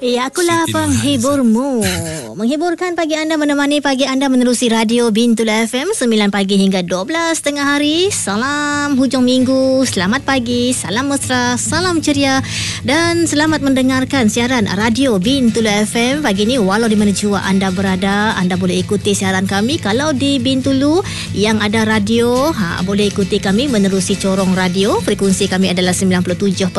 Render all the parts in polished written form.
Ya, akulah penghiburmu. Menghiburkan pagi anda, menemani pagi anda menerusi Radio Bintul FM 9 pagi hingga 12 tengah hari. Salam hujung minggu, selamat pagi, salam mesra, salam ceria dan selamat mendengarkan siaran Radio Bintul FM pagi ini. Walau di mana jua anda berada, anda boleh ikuti siaran kami. Kalau di Bintulu yang ada radio, boleh ikuti kami menerusi corong radio. Frekuensi kami adalah 97.5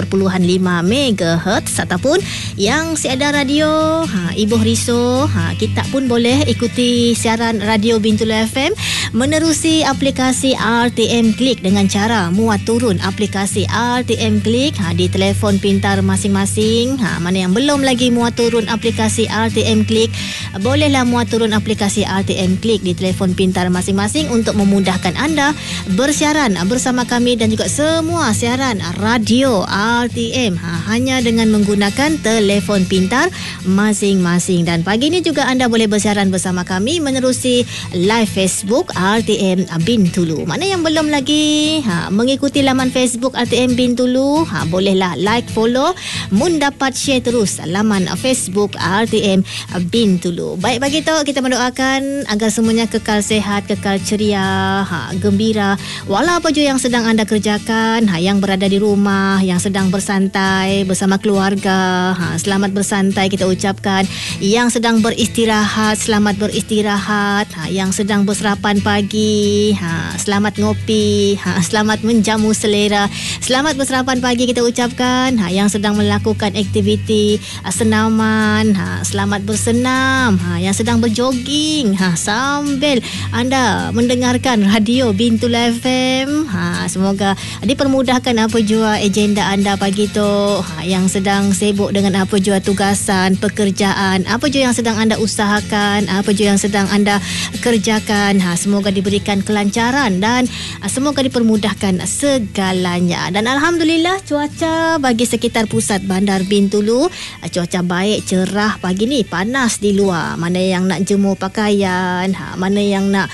MHz ataupun yang ada radio Ibu Riso, kita pun boleh ikuti siaran Radio Bintul FM menerusi aplikasi RTM Klik dengan cara muat turun aplikasi RTM Klik di telefon pintar masing-masing. Mana yang belum lagi muat turun aplikasi RTM Klik, bolehlah muat turun aplikasi RTM Klik di telefon pintar masing-masing untuk memudahkan anda bersiaran bersama kami dan juga semua siaran radio RTM hanya dengan menggunakan telefon pintar masing-masing. Dan pagi ini juga anda boleh bersiaran bersama kami menerusi live Facebook RTM Bintulu. Mana yang belum lagi mengikuti laman Facebook RTM Bintulu, bolehlah like, follow, dapat share terus laman Facebook RTM Bintulu. Baik, bagi tu kita mendoakan agar semuanya kekal sehat, kekal ceria, gembira walau apa jua yang sedang anda kerjakan, yang berada di rumah, yang sedang bersantai bersama keluarga, selamat bersantai kita ucapkan. Yang sedang beristirahat, selamat beristirahat. Yang sedang berserapan pagi, selamat ngopi, selamat menjamu selera. Selamat berserapan pagi kita ucapkan. Yang sedang melakukan aktiviti senaman, selamat bersenam. Yang sedang berjoging, sambil anda mendengarkan Radio Bintul FM, semoga dipermudahkan apa jua agenda anda pagi tu. Yang sedang sibuk dengan apa jua tugasan, pekerjaan, apa jua yang sedang anda usahakan, apa jua yang sedang anda kerjakan, semoga diberikan kelancaran dan semoga dipermudahkan segalanya. Dan alhamdulillah cuaca bagi sekitar pusat Bandar Bintulu, cuaca baik, cerah pagi ni. Panas di luar, mana yang nak jemur pakaian, mana yang nak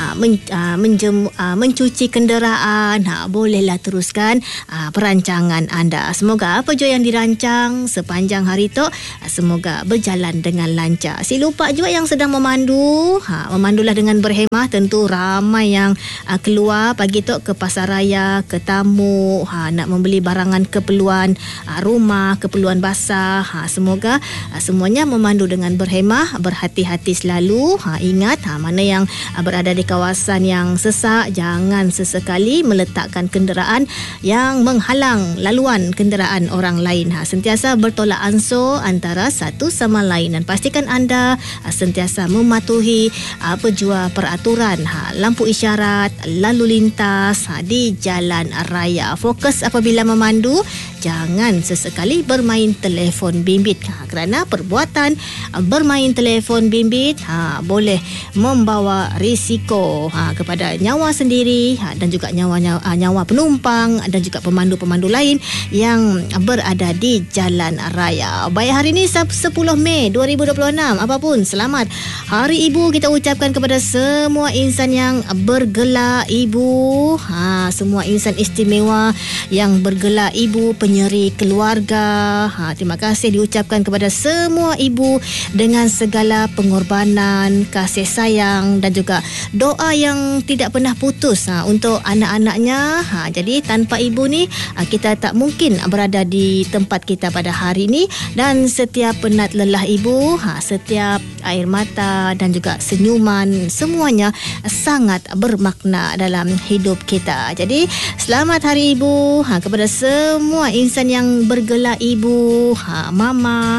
mencuci kenderaan, bolehlah teruskan perancangan anda. Semoga apa jua yang dirancang sepanjang hari tu semoga berjalan dengan lancar. Si lupa juga yang sedang memandu, memandulah dengan berhemah. Tentu ramai yang keluar pagi tu ke pasar raya, ke tamu, nak membeli barangan keperluan rumah, keperluan basah. Semoga semuanya memandu dengan berhemah, berhati-hati selalu. Ingat, mana yang berada di kawasan yang sesak, jangan sesekali meletakkan kenderaan yang menghalang laluan kenderaan orang lain. Sentiasa bertolak ansur antara satu sama lain dan pastikan anda sentiasa mematuhi apa jua peraturan lampu isyarat lalu lintas di jalan raya. Fokus apabila memandu, jangan sesekali bermain telefon bimbit, kerana perbuatan bermain telefon bimbit boleh membawa risiko kepada nyawa sendiri dan juga nyawa penumpang dan juga pemandu-pemandu lain yang berada di jalan raya. Baik, hari ini 10 Mei 2026, apapun selamat Hari Ibu kita ucapkan kepada semua insan yang bergelar ibu, semua insan istimewa yang bergelar ibu, penyeri keluarga. Terima kasih diucapkan kepada semua ibu dengan segala pengorbanan, kasih sayang dan juga doa yang tidak pernah putus untuk anak-anaknya. Jadi tanpa ibu ni kita tak mungkin berada di tempat kita pada hari ini. Dan setiap penat lelah ibu, setiap air mata dan juga senyuman, semuanya sangat bermakna dalam hidup kita. Jadi selamat Hari Ibu kepada semua insan yang bergelar ibu, mama,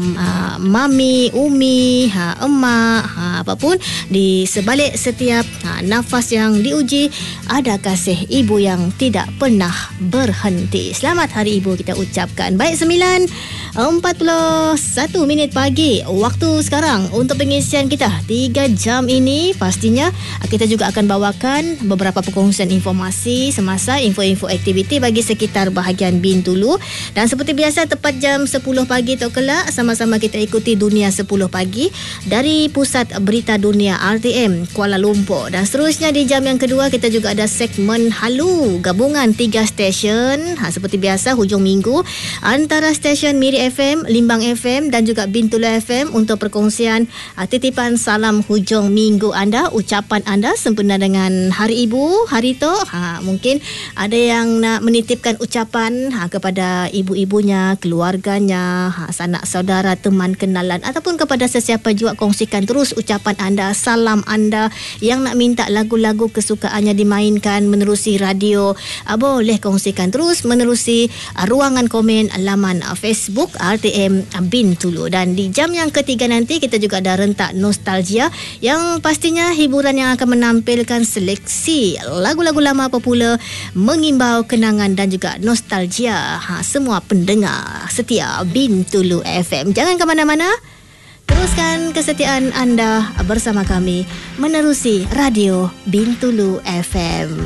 mami, umi, emak, apapun. Di sebalik setiap nafas yang diuji, ada kasih ibu yang tidak pernah berhenti. Selamat Hari Ibu kita ucapkan. Baik, 9:41 pagi waktu sekarang untuk pengisian kita 3 jam ini. Pastinya kita juga akan bawakan beberapa perkongsian informasi semasa, info-info aktiviti bagi sekitar bahagian Bintulu. Dan seperti biasa tepat jam 10 pagi atau kelak sama-sama kita ikuti Dunia 10 Pagi dari Pusat Berita Dunia RTM Kuala Lumpur. Dan seterusnya di jam yang kedua kita juga ada segmen Halu, gabungan 3 stesen. Seperti biasa hujung minggu antara stesen Miri FM, Limbang FM dan juga Bintulu FM untuk perkongsian titipan salam hujung minggu anda, ucapan anda sempena dengan Hari Ibu, Hari tu. Mungkin ada yang nak menitipkan ucapan kepada ibu-ibunya, keluarganya, sanak saudara, teman kenalan ataupun kepada sesiapa juga, kongsikan terus ucapan anda, salam anda. Yang nak minta lagu-lagu kesukaannya dimainkan menerusi radio, boleh kongsikan terus menerusi ruangan komen laman Facebook RTM Bintulu. Dan di jam yang ketiga nanti kita juga ada rentak nostalgia yang pastinya hiburan yang akan menampilkan seleksi lagu-lagu lama popular, mengimbau kenangan dan juga nostalgia semua pendengar setia Bintulu FM. Jangan ke mana-mana, teruskan kesetiaan anda bersama kami menerusi radio Bintulu FM.